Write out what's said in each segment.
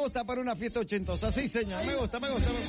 gusta para una fiesta ochentosa. Sí, señor, me gusta.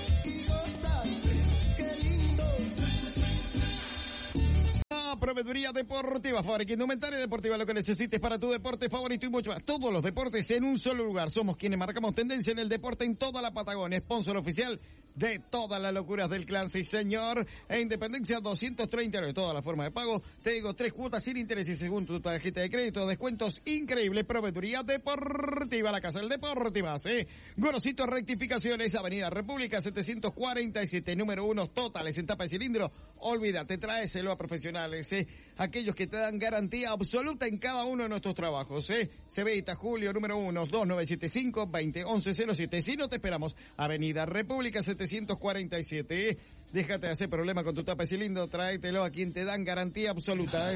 Proveeduría Deportiva, fábrica indumentaria deportiva, lo que necesites para tu deporte favorito y mucho más. Todos los deportes en un solo lugar. Somos quienes marcamos tendencia en el deporte en toda la Patagonia. Sponsor oficial de todas las locuras del clan, sí señor. E Independencia 230, de toda la forma de pago. Te digo, 3 cuotas sin interés y según tu tarjeta de crédito, descuentos increíbles. Proveeduría Deportiva, la casa del deporte más, Gorosito Rectificaciones, Avenida República 747, número 1, totales en tapa de cilindro. Olvídate, tráeselo a profesionales, aquellos que te dan garantía absoluta en cada uno de nuestros trabajos, Cebita Julio, número 1, 2975-201107. Si no te esperamos, Avenida República 747, déjate de hacer problema con tu tapa de cilindro, tráetelo a quien te dan garantía absoluta,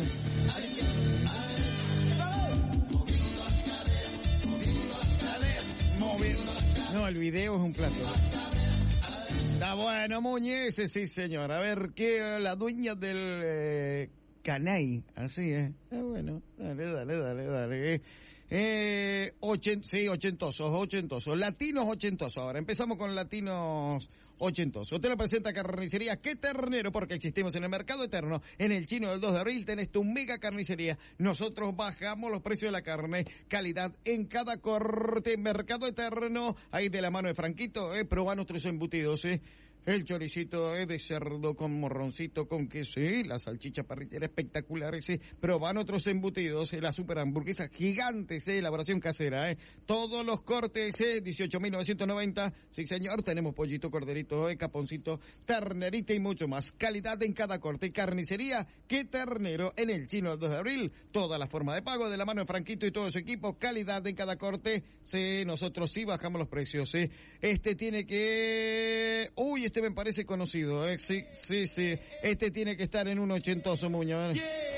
No, el video es un plato. Está bueno, Muñez, sí señor. A ver, ¿qué la dueña del Canay? Así es. Bueno, dale. Ochentosos. Latinos ochentosos. Ahora empezamos con latinos ochentosos. Usted lo presenta Carnicería Qué Ternero, porque existimos en el Mercado Eterno. En el Chino del 2 de abril tenés tu mega carnicería. Nosotros bajamos los precios de la carne. Calidad en cada corte. Mercado Eterno. Ahí de la mano de Franquito, probá nuestros embutidos, El choricito de cerdo con morroncito, con queso, la salchicha parrillera espectacular, probán otros embutidos, la super hamburguesa gigante, elaboración casera, todos los cortes, 18.990, sí señor, tenemos pollito, corderito, caponcito, ternerita y mucho más, calidad en cada corte, carnicería Qué Ternero, en el Chino del 2 de abril, toda la forma de pago de la mano de Franquito y todo su equipo, calidad en cada corte, nosotros sí bajamos los precios, este tiene que, este me parece conocido, sí. Este tiene que estar en un ochentoso, Muñoz.